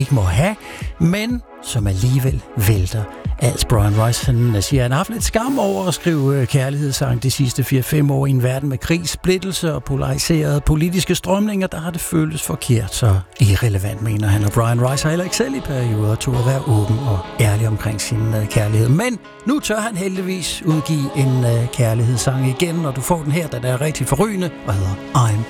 ikke må have, men som alligevel vælter alt. Brian Rice, han siger, at han har haft lidt skam over at skrive kærlighedssang de sidste 4-5 år i en verden med krig, splittelse og polariserede politiske strømninger. Der har det føltes forkert, så irrelevant, mener han. Og Brian Rice har heller ikke selv i perioder turde at være åben og ærlig omkring sin kærlighed. Men nu tør han heldigvis udgive en kærlighedssang igen, og du får den her, der er rigtig forrygende og hedder I'm